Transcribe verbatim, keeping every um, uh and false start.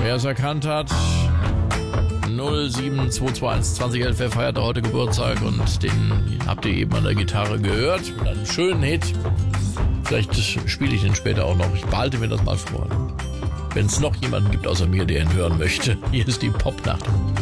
Wer es erkannt hat, null sieben zwei zwei eins zwanzig elf, wer feiert heute Geburtstag und den habt ihr eben an der Gitarre gehört mit einem schönen Hit. Vielleicht spiele ich den später auch noch. Ich behalte mir das mal vor. Wenn es noch jemanden gibt außer mir, der ihn hören möchte. Hier ist die Popnacht.